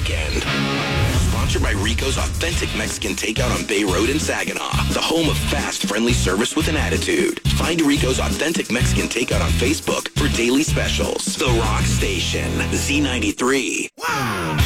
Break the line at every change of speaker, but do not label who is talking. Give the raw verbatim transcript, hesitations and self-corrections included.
weekend. Sponsored by Rico's Authentic Mexican Takeout on Bay Road in Saginaw, the home of fast, friendly service with an attitude. Find Rico's Authentic Mexican Takeout on Facebook for daily specials. The Rock Station, Z ninety-three. Wow.